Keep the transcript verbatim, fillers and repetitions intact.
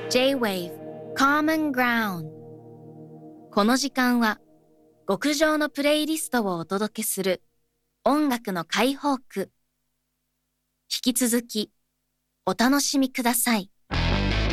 J-Wave Common Ground。 この時間は極上のプレイリストをお届けする音楽の解放区。引き続きお楽しみください。